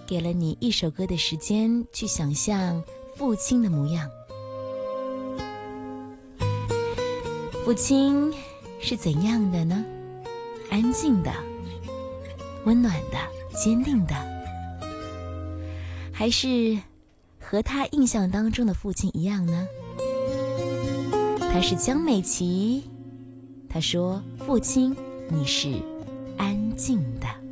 给了你一首歌的时间去想象父亲的模样。父亲是怎样的呢？安静的、温暖的、坚定的，还是和他印象当中的父亲一样呢？他是江美琪，他说：“父亲，你是安静的。”